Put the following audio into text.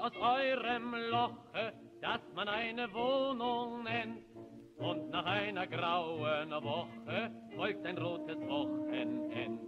aus eurem Loche, das man eine Wohnung nennt. Und nach einer grauen Woche folgt ein rotes Wochenend.